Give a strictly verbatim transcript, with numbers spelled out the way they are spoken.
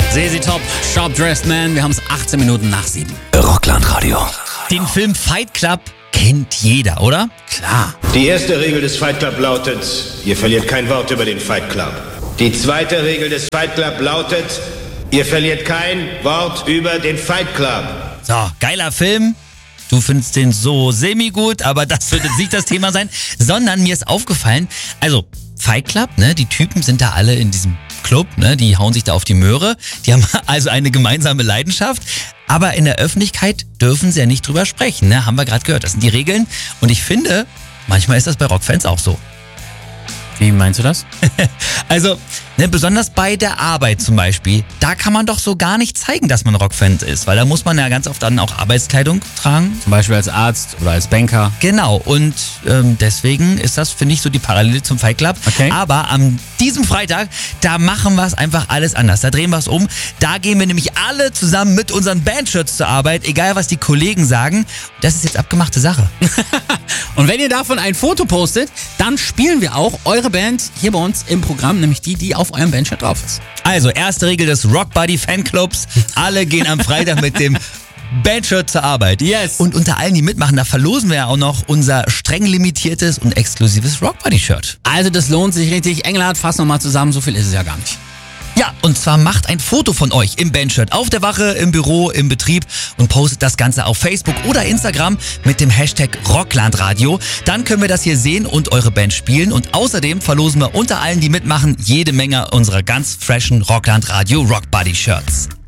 Sesi Top, Sharp Dressed Man. Wir haben es achtzehn Minuten nach sieben. Rockland Radio. Den Film Fight Club kennt jeder, oder? Klar. Die erste Regel des Fight Club lautet, ihr verliert kein Wort über den Fight Club. Die zweite Regel des Fight Club lautet, ihr verliert kein Wort über den Fight Club. So, geiler Film. Du findest den so semi-gut, aber das wird jetzt nicht das Thema sein, sondern mir ist aufgefallen, also Fight Club, ne, die Typen sind da alle in diesem Club, ne, die hauen sich da auf die Möhre, die haben also eine gemeinsame Leidenschaft, aber in der Öffentlichkeit dürfen sie ja nicht drüber sprechen, ne, haben wir gerade gehört, das sind die Regeln und ich finde, manchmal ist das bei Rockfans auch so. Wie meinst du das? Also, ne, besonders bei der Arbeit zum Beispiel, da kann man doch so gar nicht zeigen, dass man Rockfan ist, weil da muss man ja ganz oft dann auch Arbeitskleidung tragen. Zum Beispiel als Arzt oder als Banker. Genau, und ähm, deswegen ist das, finde ich, so die Parallele zum Fight Club. Okay. Aber am diesem Freitag, da machen wir es einfach alles anders. Da drehen wir es um. Da gehen wir nämlich alle zusammen mit unseren Bandshirts zur Arbeit, egal was die Kollegen sagen. Das ist jetzt abgemachte Sache. Und wenn ihr davon ein Foto postet, dann spielen wir auch eure Band hier bei uns im Programm, nämlich die, die auf eurem Bandshirt drauf ist. Also, erste Regel des Rock Buddy Fanclubs. Alle gehen am Freitag mit dem Bandshirt zur Arbeit. Yes. Und unter allen, die mitmachen, da verlosen wir ja auch noch unser streng limitiertes und exklusives Rock Buddy Shirt. Also das lohnt sich richtig. Engelhardt, fass nochmal zusammen, so viel ist es ja gar nicht. Ja, und zwar macht ein Foto von euch im Bandshirt auf der Wache, im Büro, im Betrieb und postet das Ganze auf Facebook oder Instagram mit dem Hashtag Rocklandradio. Dann können wir das hier sehen und eure Band spielen und außerdem verlosen wir unter allen, die mitmachen, jede Menge unserer ganz freshen Rocklandradio Rock Buddy Shirts.